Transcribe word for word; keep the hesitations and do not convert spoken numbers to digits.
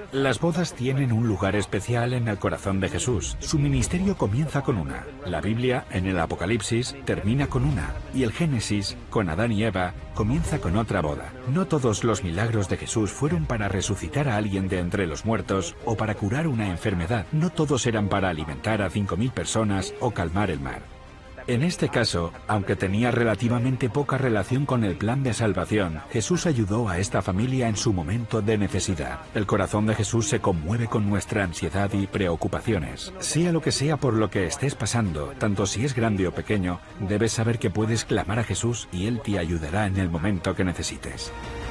Las bodas tienen un lugar especial en el corazón de Jesús. Su ministerio comienza con una. La Biblia, en el Apocalipsis, termina con una. Y el Génesis, con Adán y Eva, comienza con otra boda. No todos los milagros de Jesús fueron para resucitar a alguien de entre los muertos o para curar una enfermedad. No todos eran para alimentar a cinco mil personas o calmar el mar. En este caso, aunque tenía relativamente poca relación con el plan de salvación, Jesús ayudó a esta familia en su momento de necesidad. El corazón de Jesús se conmueve con nuestra ansiedad y preocupaciones. Sea lo que sea por lo que estés pasando, tanto si es grande o pequeño, debes saber que puedes clamar a Jesús y Él te ayudará en el momento que necesites.